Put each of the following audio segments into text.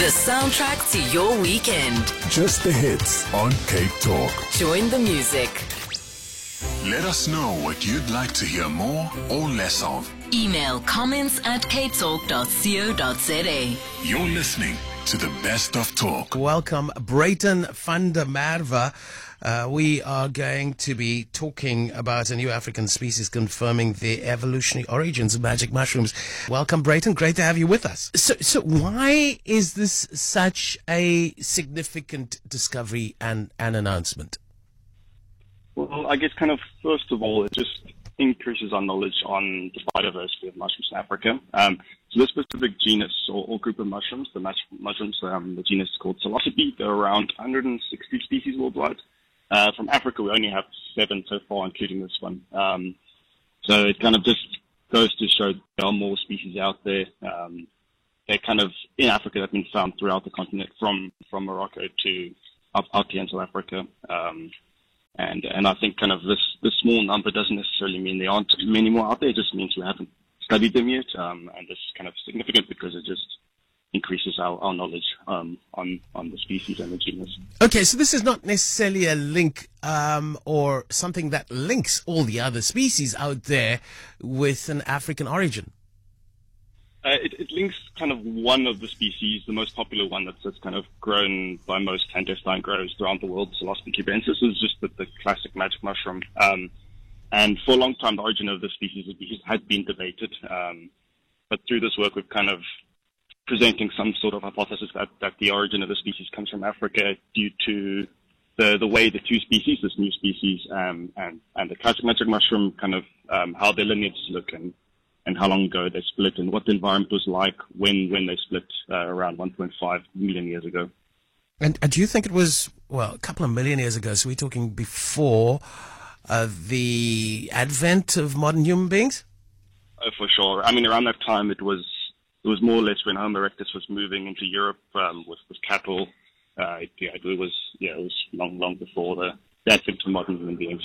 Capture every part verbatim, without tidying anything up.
The soundtrack to your weekend. Just the hits on Cape Talk. Join the music. Let us know what you'd like to hear more or less of. Email comments at cape talk dot co dot za. You're listening to the best of talk. Welcome, Breyton van der Merwe. Uh, we are going to be talking about a new African species confirming the evolutionary origins of magic mushrooms. Welcome, Breyton. Great to have you with us. So, so why is this such a significant discovery and an announcement? Well, I guess kind of first of all, it just increases our knowledge on the biodiversity of mushrooms in Africa. Um, so this specific genus or, or group of mushrooms, the mus- mushrooms, um, the genus is called Psilocybe. There are around one hundred sixty species worldwide. Uh, from Africa, we only have seven so far, including this one. Um, so it kind of just goes to show there are more species out there. Um, they're kind of in Africa that have been found throughout the continent, from, from Morocco to up, up here in South Africa. Um, and and I think kind of this, this small number doesn't necessarily mean there aren't many more out there. It just means we haven't studied them yet. Um, and this is kind of significant because it just increases our, our knowledge um, on, on the species and the genus. Okay, so this is not necessarily a link um, or something that links all the other species out there with an African origin. Uh, it, it links kind of one of the species, the most popular one that's, that's kind of grown by most clandestine growers throughout the world, Psilocybe cubensis, is just the, the classic magic mushroom. Um, and for a long time, the origin of the species had been debated. Um, but through this work, we've kind of presenting some sort of hypothesis that, that the origin of the species comes from Africa due to the the way the two species, this new species um, and and the classic magic mushroom, kind of um, how their lineages look and and how long ago they split and what the environment was like when when they split uh, around one point five million years ago. And, and do you think it was, well, a couple of million years ago? So we're talking before uh, the advent of modern human beings? Oh, for sure. I mean, around that time, it was. It was more or less when Homo erectus was moving into Europe um, with, with cattle. Uh, it, yeah, it was yeah, it was long, long before the, the advent of modern human beings.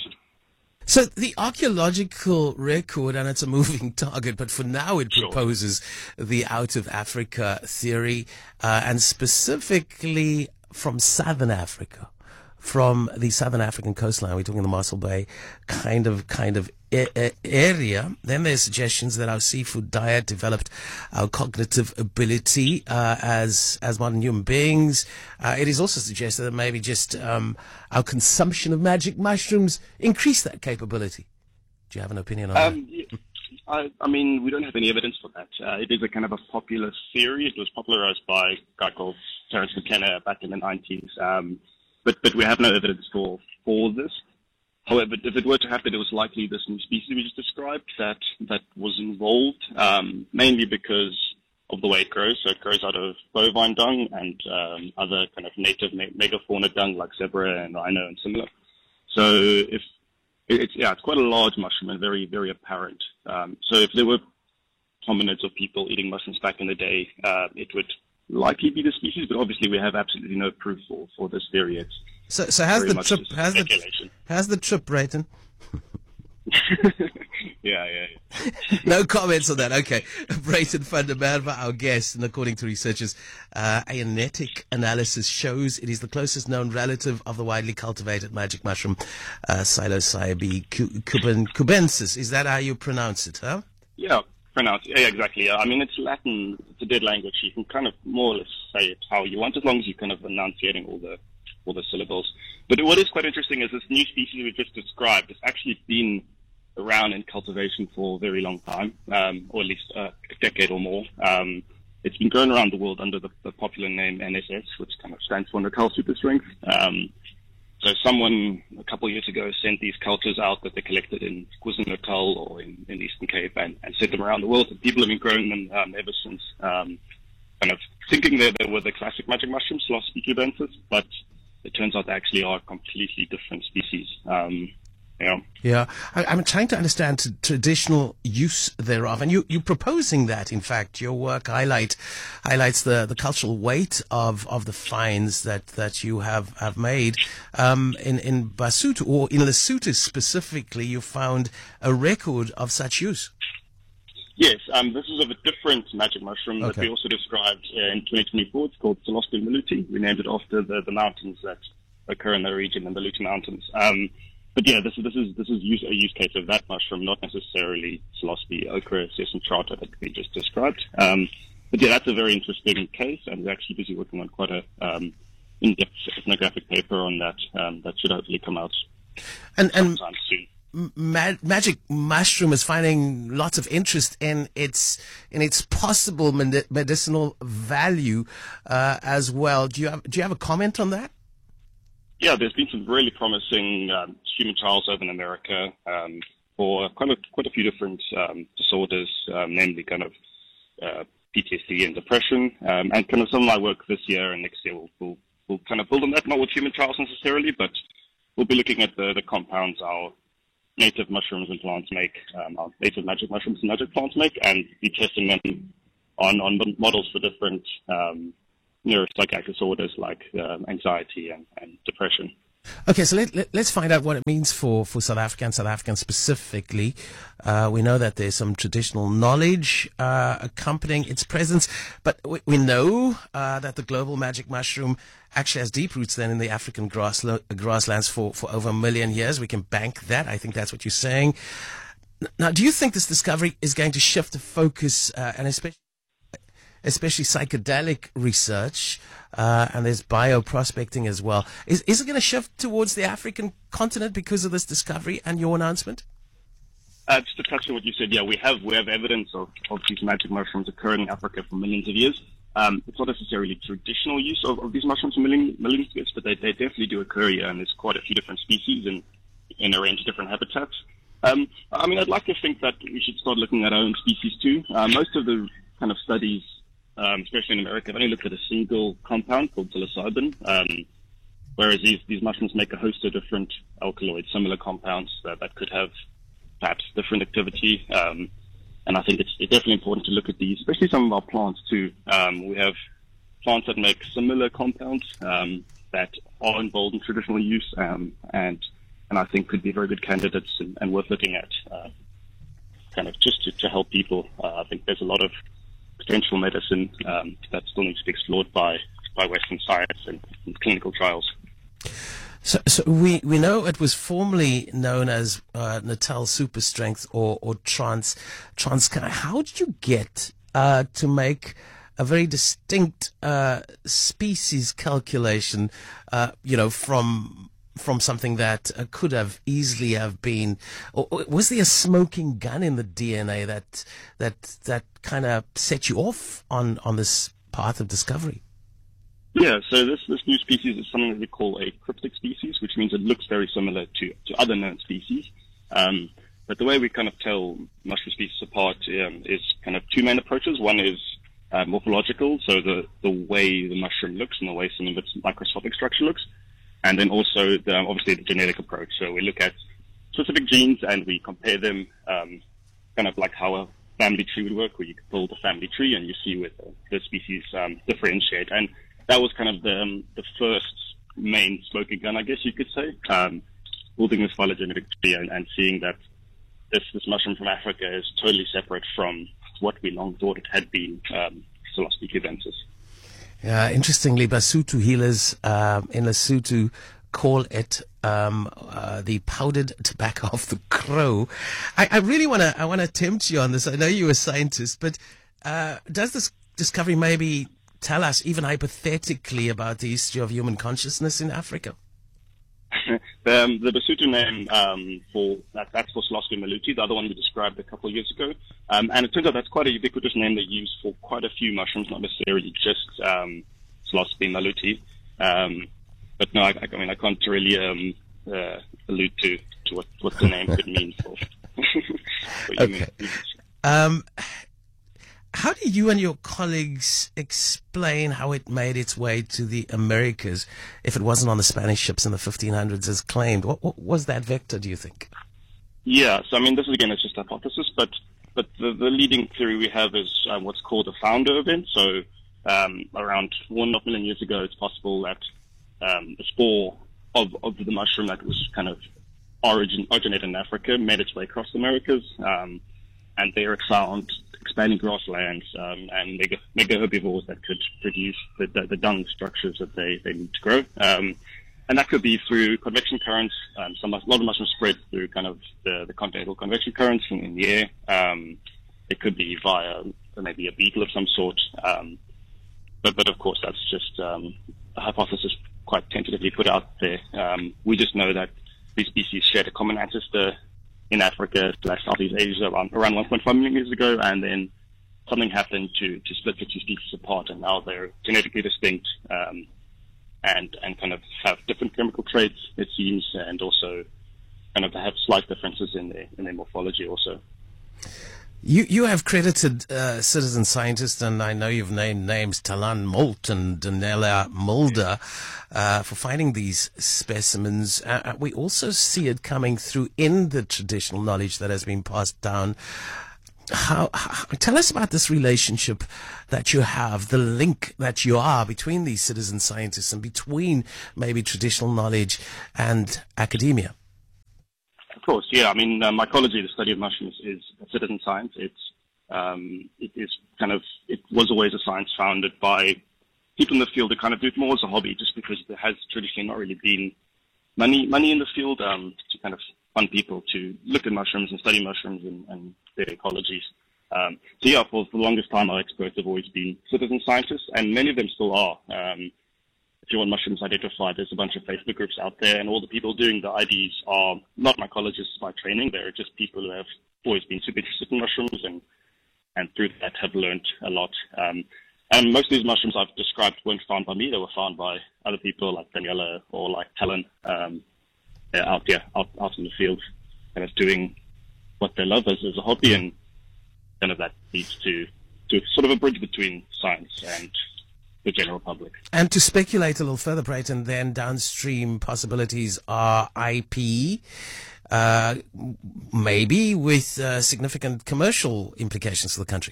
So the archaeological record, and it's a moving target, but for now it Sure. proposes the out of Africa theory, uh, and specifically from southern Africa, from the southern African coastline. We're talking the Mossel Bay kind of kind of a- a- area. Then there's suggestions that our seafood diet developed our cognitive ability uh, as as modern human beings. Uh, it is also suggested that maybe just um, our consumption of magic mushrooms increased that capability. Do you have an opinion on Um, yeah, I, I mean, we don't have any evidence for that. Uh, it is a kind of a popular theory. It was popularized by a guy called Terence McKenna back in the nineties. Um, but but we have no evidence for for this. However, if it were to happen, it was likely this new species we just described that, that was involved, um, mainly because of the way it grows. So it grows out of bovine dung and um, other kind of native me- megafauna dung like zebra and rhino and similar. So if it's yeah, it's quite a large mushroom and very very apparent. Um, so if there were hominids or people eating mushrooms back in the day, uh, it would likely be the species. But obviously, we have absolutely no proof for, for this theory. It's So, so how's very the much trip? just How's the, speculation. how's the trip, Breyton? yeah, yeah, yeah. No comments on that. Okay. Breyton van der Merwe, our guest, and according to researchers, uh, a genetic analysis shows it is the closest known relative of the widely cultivated magic mushroom, uh, Psilocybe cu- cuben- cubensis. Is that how you pronounce it, huh? Yeah, pronounce it. Yeah, exactly. Yeah. I mean, it's Latin. It's a dead language. You can kind of more or less say it how you want, as long as you're kind of enunciating all the all the syllables. But what is quite interesting is this new species we just described has actually been around in cultivation for a very long time, um, or at least uh, a decade or more. Um, it's been grown around the world under the, the popular name N S S, which kind of stands for Natal Super Strength. Um, so someone a couple of years ago sent these cultures out that they collected in KwaZulu-Natal or in, in Eastern Cape and, and sent them around the world. And people have been growing them um, ever since, um, kind of thinking that they were the classic magic mushrooms, Psilocybe cubensis, but it turns out they actually are completely different species. Um, yeah. Yeah, I, I'm trying to understand t- traditional use thereof, and you, you're proposing that. In fact, your work highlight highlights the, the cultural weight of, of the finds that, that you have have made. Um, in in Basotho or in Lesotho specifically, you found a record of such use. Yes, um, this is of a different magic mushroom that Okay. we also described uh, in twenty twenty-four. It's called Psilocybe maluti. We named it after the, the mountains that occur in the region, in the Maluti Mountains. Um, but yeah, this is this is this is use, a use case of that mushroom, not necessarily Psilocybe ochra sescentrata that we just described. Um, but yeah, that's a very interesting case, and we're actually busy working on quite a um, in-depth ethnographic paper on that. Um, that should hopefully come out And and sometime soon. ma- magic mushroom is finding lots of interest in its in its possible medi- medicinal value uh, as well. Do you have do you have a comment on that? Yeah, there's been some really promising um, human trials over in America um, for quite a, quite a few different um, disorders, um, namely kind of uh, P T S D and depression. Um, and kind of some of my work this year and next year will will will kind of build on that, not with human trials necessarily, but we'll be looking at the, the compounds our native mushrooms and plants make, um, our native magic mushrooms and magic plants make, and be testing them on, on models for different um, neuropsychiatric disorders like um, anxiety and, and depression. Okay, so let, let, let's find out what it means for, for South Africa and South Africans specifically. Uh, we know that there's some traditional knowledge uh, accompanying its presence, but we, we know uh, that the global magic mushroom actually has deep roots then in the African grasslo- grasslands for, for over a million years. We can bank that. I think that's what you're saying. Now, do you think this discovery is going to shift the focus, uh, and especially especially psychedelic research, uh, and there's bioprospecting as well. Is, is it going to shift towards the African continent because of this discovery and your announcement? Uh, just to touch on what you said, yeah, we have we have evidence of, of these magic mushrooms occurring in Africa for millions of years. Um, it's not necessarily traditional use of, of these mushrooms for million, millions of years, but they, they definitely do occur here, and there's quite a few different species in, in a range of different habitats. Um, I mean, I'd like to think that we should start looking at our own species too. Uh, most of the kind of studies, Um, especially in America, I've only looked at a single compound called psilocybin, um, whereas these, these mushrooms make a host of different alkaloids, similar compounds that, that could have perhaps different activity. Um, and I think it's, it's definitely important to look at these, especially some of our plants too. Um, we have plants that make similar compounds um, that are involved in traditional use, um, and and I think could be very good candidates and, and worth looking at, uh, kind of just to, to help people. Uh, I think there's a lot of potential medicine um, that still needs to be explored by, by Western science and, and clinical trials. So, so we, we know it was formerly known as uh, Natal Super Strength or, or Trans, Trans. How did you get uh, to make a very distinct uh, species calculation, uh, you know, from from something that uh, could have easily have been, or, or was there a smoking gun in the D N A that that that kind of set you off on, on this path of discovery? Yeah, so this, this new species is something that we call a cryptic species, which means it looks very similar to, to other known species. Um, but the way we kind of tell mushroom species apart um, is kind of two main approaches. One is uh, morphological, so the, the way the mushroom looks and the way some of its microscopic structure looks. And then also, the, obviously, the genetic approach. So we look at specific genes and we compare them, um, kind of like how a family tree would work, where you could build a family tree and you see where the, the species um, differentiate. And that was kind of the, um, the first main smoking gun, I guess you could say, um, building this phylogenetic tree and, and seeing that this, this mushroom from Africa is totally separate from what we long thought it had been, um, Psilocybe cubensis. Yeah, interestingly, Basotho healers um, in Lesotho call it um, uh, the powdered tobacco of the crow. I, I really want to I want to tempt you on this. I know you're a scientist, but uh, does this discovery maybe tell us, even hypothetically, about the history of human consciousness in Africa? the, um, the Basotho name um, for that, that's for Psilocybe maluti, the other one we described a couple of years ago. Um, and it turns out that's quite a ubiquitous name they use for quite a few mushrooms, not necessarily just um, Psilocybe maluti. Um, but no, I, I mean, I can't really um, uh, allude to, to what, what the name could mean for, for human Okay. beings. Um, how do you and your colleagues explain how it made its way to the Americas if it wasn't on the Spanish ships in the fifteen hundreds as claimed? What, what was that vector, do you think? Yeah, so I mean, this is again, it's just hypothesis, but but the, the leading theory we have is um, what's called a founder event. So um, around one and a half million years ago, it's possible that um, the spore of, of the mushroom that was kind of origin, originated in Africa made its way across the Americas. Um, and they are found expanding grasslands um, and mega, mega herbivores that could produce the, the, the dung structures that they, they need to grow. Um, and that could be through convection currents. Um, some, a lot of mushrooms spread through kind of the, the continental convection currents in, in the air. Um, it could be via maybe a beetle of some sort. Um, but, but of course, that's just um, a hypothesis quite tentatively put out there. Um, we just know that these species shared a common ancestor in Africa slash Southeast Asia around, around one point five million years ago, and then something happened to, to split the two species apart, and now they're genetically distinct um, and and kind of have different chemical traits, it seems, and also kind of have slight differences in their in their morphology also. You you have credited uh, citizen scientists, and I know you've named names Talan Molt and Danella Mulder uh, for finding these specimens. Uh, we also see it coming through in the traditional knowledge that has been passed down. How, how tell us about this relationship that you have, the link that you are between these citizen scientists and between maybe traditional knowledge and academia. Of course, yeah. I mean, uh, mycology, the study of mushrooms, is a citizen science. It's um, it is kind of it was always a science founded by people in the field that kind of do it more as a hobby, just because there has traditionally not really been money money in the field um, to kind of fund people to look at mushrooms and study mushrooms and, and their ecologies. Um, so yeah, for the longest time, our experts have always been citizen scientists, and many of them still are. Um, If you want mushrooms identified, there's a bunch of Facebook groups out there, and all the people doing the I Ds are not mycologists by training. They're just people who have always been super interested in mushrooms, and and through that have learned a lot. Um, and most of these mushrooms I've described weren't found by me; they were found by other people like Daniela or like Helen um, out there, out, out in the field, and it's doing what they love as, as a hobby, and kind of that leads to to sort of a bridge between science and the general public. And to speculate a little further, Brayton, then downstream possibilities are I P, uh, maybe with uh, significant commercial implications for the country.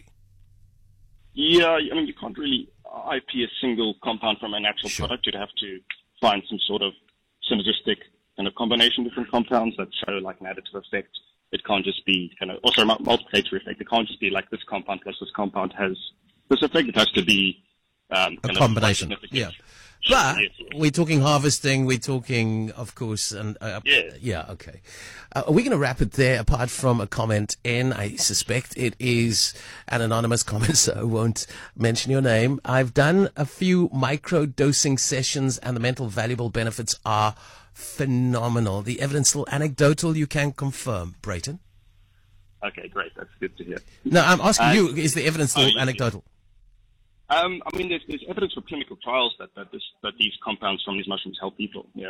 Yeah, I mean, you can't really I P a single compound from a natural Sure. product. You'd have to find some sort of synergistic kind of combination of different compounds that show like an additive effect. It can't just be kind of, also a multiplicator effect. It can't just be like this compound plus this compound has this effect. It has to be Um, A combination, yeah. But we're talking harvesting, we're talking, of course, and uh, Yeah. yeah, okay. Uh, are we going to wrap it there, apart from a comment in? I suspect it is an anonymous comment, so I won't mention your name. I've done a few micro-dosing sessions, and the mental valuable benefits are phenomenal. The evidence still anecdotal, you can confirm, Brayton? Okay, great. That's good to hear. No, I'm asking Uh, you, is the evidence still oh, you- anecdotal? Um, I mean, there's, there's evidence for clinical trials that that, this, that these compounds from these mushrooms help people. Yeah.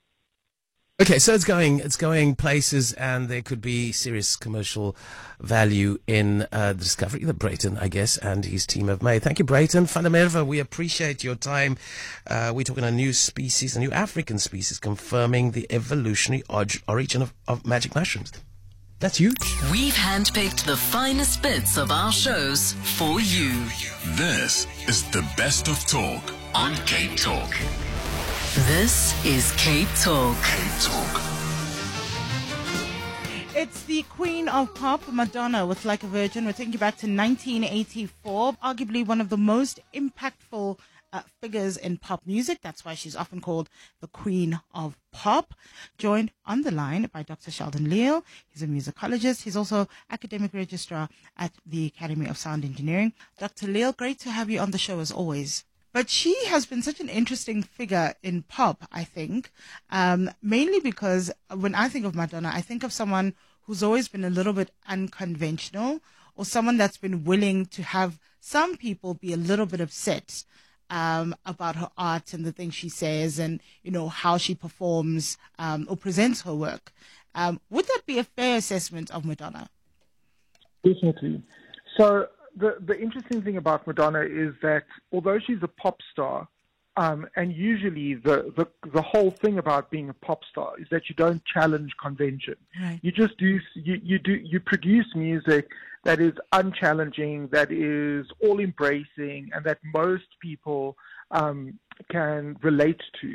Okay, so it's going it's going places, and there could be serious commercial value in uh, the discovery that Brayton, I guess, and his team have made. Thank you, Brayton. Fundamerva, we appreciate your time. Uh, we're talking a new species, a new African species, confirming the evolutionary or- origin of, of magic mushrooms. That's huge. We've handpicked the finest bits of our shows for you. This is the best of talk on Cape Talk. This is Cape Talk. Cape Talk. It's the Queen of Pop, Madonna, with Like a Virgin. We're taking you back to nineteen eighty-four, arguably one of the most impactful uh, figures in pop music. That's why she's often called the Queen of Pop. Joined on the line by Doctor Sheldon Leal. He's a musicologist. He's also academic registrar at the Academy of Sound Engineering. Doctor Leal, great to have you on the show as always. But she has been such an interesting figure in pop, I think, um, mainly because when I think of Madonna, I think of someone who's always been a little bit unconventional, or someone that's been willing to have some people be a little bit upset um, about her art and the things she says and, you know, how she performs um, or presents her work. Um, would that be a fair assessment of Madonna? Definitely. So the the interesting thing about Madonna is that although she's a pop star, um, and usually the, the the whole thing about being a pop star is that you don't challenge convention. Right. You just do you, you do you produce music that is unchallenging, that is all embracing, and that most people um, can relate to.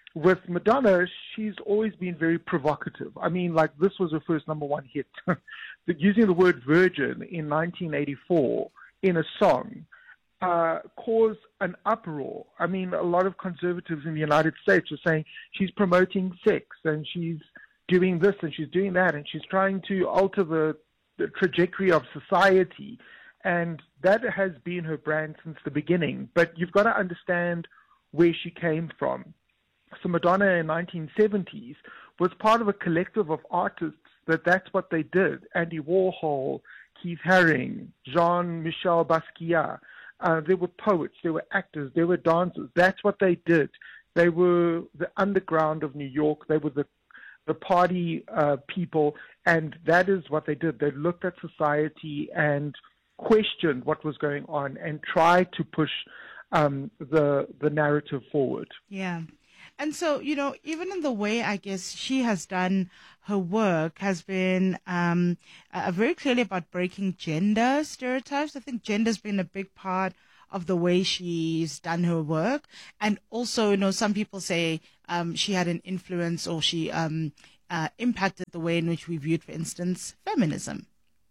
with Madonna, she's always been very provocative. I mean, like, this was her first number one hit. Using the word virgin in nineteen eighty-four in a song uh, caused an uproar. I mean, a lot of conservatives in the United States are saying she's promoting sex and she's doing this and she's doing that and she's trying to alter the, the trajectory of society. And that has been her brand since the beginning. But you've got to understand where she came from. So Madonna in the nineteen seventies was part of a collective of artists that that's what they did. Andy Warhol, Keith Haring, Jean-Michel Basquiat. Uh, there were poets, there were actors, there were dancers. That's what they did. They were the underground of New York. They were the the party uh, people, and that is what they did. They looked at society and questioned what was going on and tried to push um, the the narrative forward. Yeah. And so, you know, even in the way, I guess, she has done her work has been um, uh, very clearly about breaking gender stereotypes. I think gender's been a big part of the way she's done her work. And also, you know, some people say um, she had an influence or she um, uh, impacted the way in which we viewed, for instance, feminism.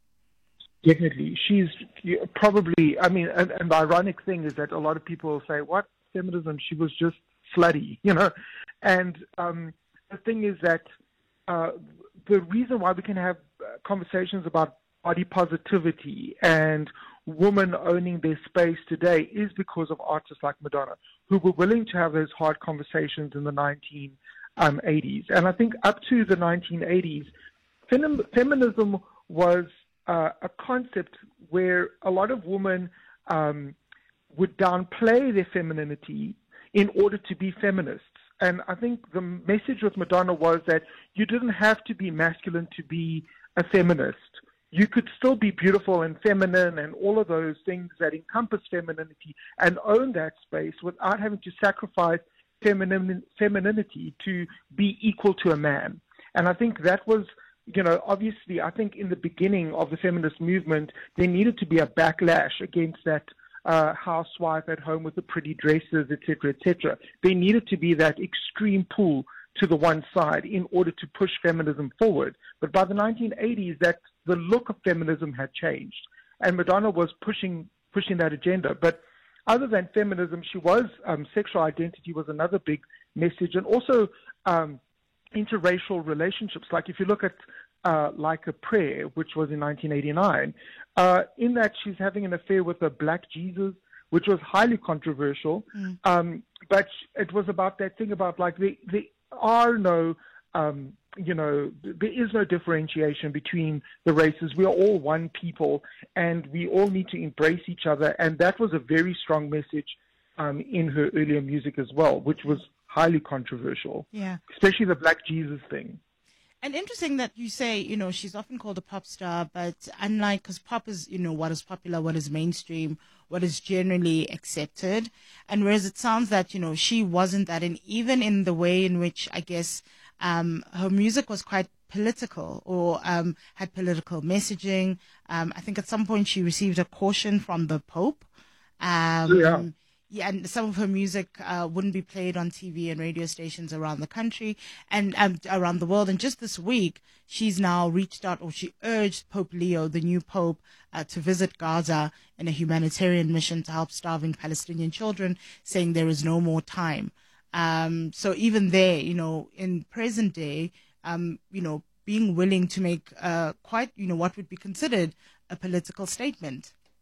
Definitely. She's probably, I mean, and, and the ironic thing is that a lot of people will say, what, feminism? She was just slutty, you know. And um, the thing is that uh, the reason why we can have conversations about body positivity and women owning their space today is because of artists like Madonna, who were willing to have those hard conversations in the nineteen eighties. And I think up to the nineteen eighties, fem- feminism was uh, a concept where a lot of women um, would downplay their femininity in order to be feminists. And I think the message with Madonna was that you didn't have to be masculine to be a feminist. You could still be beautiful and feminine and all of those things that encompass femininity and own that space without having to sacrifice feminin- femininity to be equal to a man. And I think that was, you know, obviously, I think in the beginning of the feminist movement, there needed to be a backlash against that Uh, housewife at home with the pretty dresses, et cetera, et cetera. There needed to be that extreme pull to the one side in order to push feminism forward. But by the nineteen eighties, that the look of feminism had changed, and Madonna was pushing pushing that agenda. But other than feminism, she was um, sexual identity was another big message, and also um, interracial relationships. Like if you look at uh, Like a Prayer, which was in nineteen eighty-nine. Uh, in that she's having an affair with a black Jesus, which was highly controversial. Mm. Um, but it was about that thing about like there, there are no, um, you know, there is no differentiation between the races. We are all one people and we all need to embrace each other. And that was a very strong message um, in her earlier music as well, which was highly controversial. Yeah. Especially the black Jesus thing. And interesting that you say, you know, she's often called a pop star, but unlike, because pop is, you know, what is popular, what is mainstream, what is generally accepted. And whereas it sounds that, you know, she wasn't that, and even in the way in which, I guess, um, her music was quite political or um, had political messaging. Um, I think at some point she received a caution from the Pope. Um, yeah. Yeah, and some of her music uh, wouldn't be played on T V and radio stations around the country and um, around the world. And just this week, she's now reached out, or she urged Pope Leo, the new Pope, uh, to visit Gaza in a humanitarian mission to help starving Palestinian children, saying there is no more time. Um, so even there, you know, in present day, um, you know, being willing to make uh, quite, you know, what would be considered a political statement.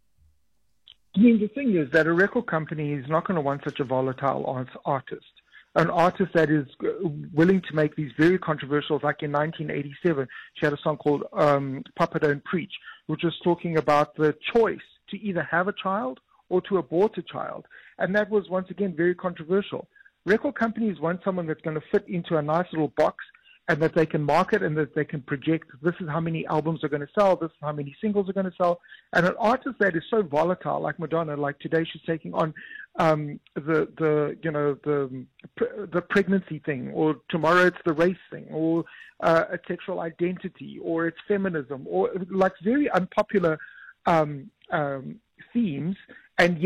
I mean, the thing is that a record company is not going to want such a volatile artist. An artist that is willing to make these very controversial, like in nineteen eighty-seven, she had a song called um, Papa Don't Preach, which was talking about the choice to either have a child or to abort a child. And that was, once again, very controversial. Record companies want someone that's going to fit into a nice little box and that they can market and that they can project, this is how many albums are going to sell, this is how many singles are going to sell. And an artist that is so volatile, like Madonna, like today she's taking on um, the, the, you know, the, the pregnancy thing, or tomorrow it's the race thing, or uh, a sexual identity, or it's feminism, or like very unpopular um, um, themes, and yet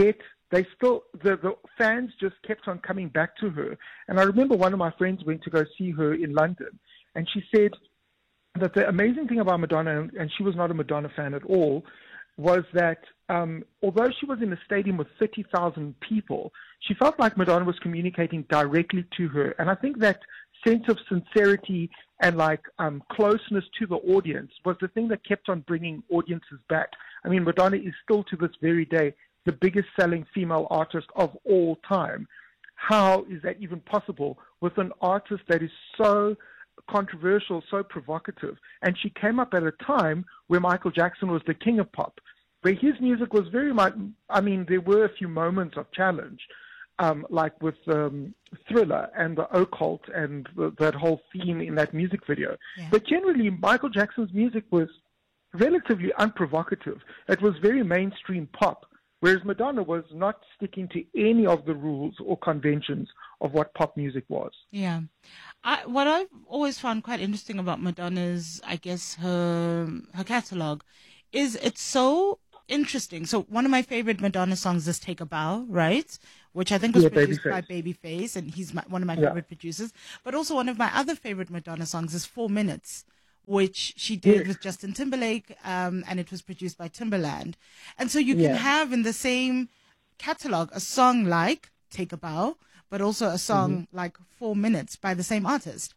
they still, the, the fans just kept on coming back to her. And I remember one of my friends went to go see her in London, and she said that the amazing thing about Madonna, and she was not a Madonna fan at all, was that um, although she was in a stadium with thirty thousand people, she felt like Madonna was communicating directly to her. And I think that sense of sincerity and like um, closeness to the audience was the thing that kept on bringing audiences back. I mean, Madonna is still to this very day the biggest selling female artist of all time. How is that even possible with an artist that is so controversial, so provocative? And she came up at a time where Michael Jackson was the king of pop, where his music was very much, I mean, there were a few moments of challenge, um, like with um, Thriller and the occult and the, that whole theme in that music video. Yeah. But generally, Michael Jackson's music was relatively unprovocative. It was very mainstream pop, whereas Madonna was not sticking to any of the rules or conventions of what pop music was. Yeah. I, what I've always found quite interesting about Madonna's, I guess, her her catalog, is it's so interesting. So one of my favorite Madonna songs is Take a Bow, right? Which I think was yeah, produced Babyface. by Babyface, and he's my, one of my yeah. favorite producers. But also one of my other favorite Madonna songs is Four Minutes, which she did yes. with Justin Timberlake, um, and it was produced by Timbaland. And so you can yeah. have in the same catalog a song like Take a Bow, but also a song mm-hmm. like Four Minutes by the same artist.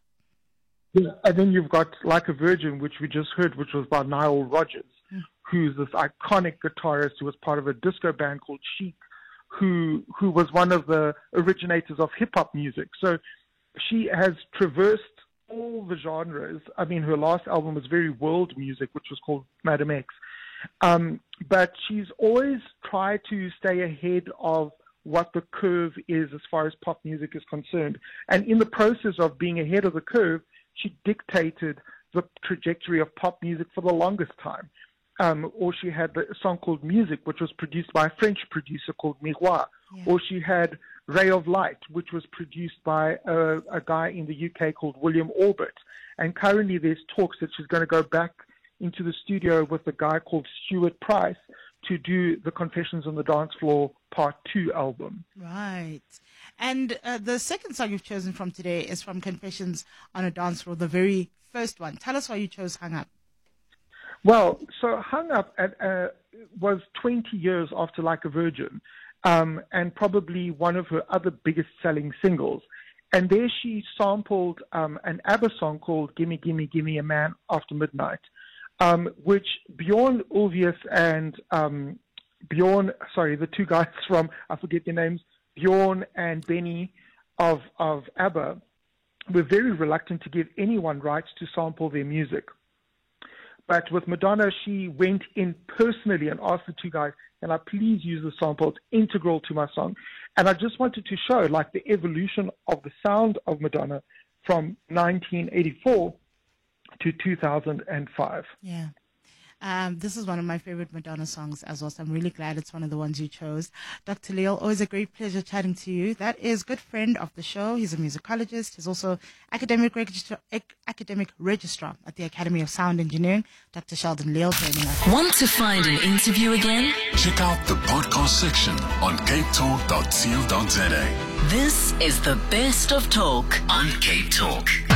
Yeah. And then you've got Like a Virgin, which we just heard, which was by Nile Rodgers, mm. who's this iconic guitarist who was part of a disco band called Chic, who who was one of the originators of hip-hop music. So she has traversed all the genres. I mean, her last album was very world music, which was called Madam X. Um, but she's always tried to stay ahead of what the curve is as far as pop music is concerned. And in the process of being ahead of the curve, she dictated the trajectory of pop music for the longest time. Um, or she had a song called Music, which was produced by a French producer called Miroir. Yeah. Or she had Ray of Light, which was produced by a, a guy in the U K called William Orbit. And currently there's talks that she's going to go back into the studio with a guy called Stuart Price to do the Confessions on the Dance Floor Part two album. Right. And uh, the second song you've chosen from today is from Confessions on a Dance Floor, the very first one. Tell us why you chose Hung Up. Well, so Hung Up at, uh, was twenty years after Like a Virgin, um, and probably one of her other biggest selling singles. And there she sampled um, an ABBA song called Gimme, Gimme, Gimme a Man After Midnight, um, which Bjorn Ulvaeus and um, Bjorn, sorry, the two guys from, I forget their names, Bjorn and Benny of, of ABBA, were very reluctant to give anyone rights to sample their music. But with Madonna, she went in personally and asked the two guys, can I please use the sample? It's integral to my song. And I just wanted to show like the evolution of the sound of Madonna from nineteen eighty-four to two thousand five. Yeah. Um, this is one of my favorite Madonna songs as well, so I'm really glad it's one of the ones you chose. Doctor Leal, always a great pleasure chatting to you. That is good friend of the show. He's a musicologist. He's also academic registrar, academic registrar at the Academy of Sound Engineering. Doctor Sheldon Leal joining us. Want to find an interview again? Check out the podcast section on cape talk dot co dot za. This is the best of talk on Cape Talk.